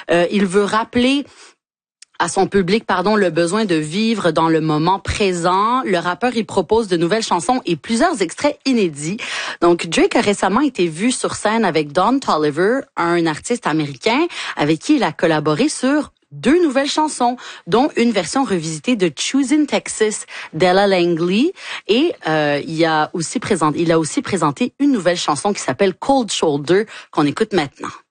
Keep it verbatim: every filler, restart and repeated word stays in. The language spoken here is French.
Euh, il veut rappeler à son public, pardon, le besoin de vivre dans le moment présent. Le rappeur, il propose de nouvelles chansons et plusieurs extraits inédits. Donc, Drake a récemment été vu sur scène avec Don Toliver, un artiste américain avec qui il a collaboré sur deux nouvelles chansons, dont une version revisitée de Choosing Texas d'Ella Langley. Et euh, il, a aussi présenté, il a aussi présenté une nouvelle chanson qui s'appelle Cold Shoulder, qu'on écoute maintenant.